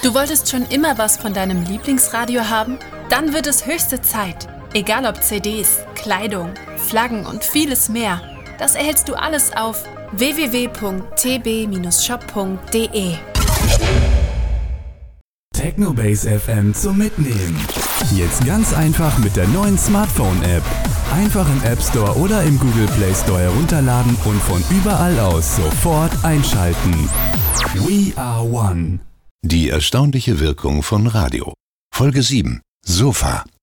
Du wolltest schon immer was von deinem Lieblingsradio haben? Dann wird es höchste Zeit. Egal ob CDs, Kleidung, Flaggen und vieles mehr. Das erhältst du alles auf www.tb-shop.de. Technobase FM zum Mitnehmen. Jetzt ganz einfach mit der neuen Smartphone-App. Einfach im App Store oder im Google Play Store herunterladen und von überall aus sofort einschalten. We are one. Die erstaunliche Wirkung von Radio. Folge 7. Sofa.